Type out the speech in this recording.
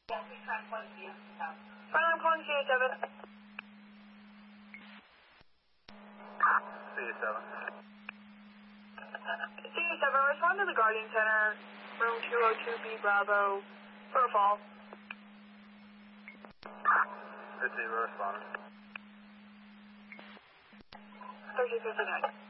I'm calling CA7. CA7. CA7, respond to the Guardian Center, room 202B Bravo, for a fall. 50, we're responding. 3059.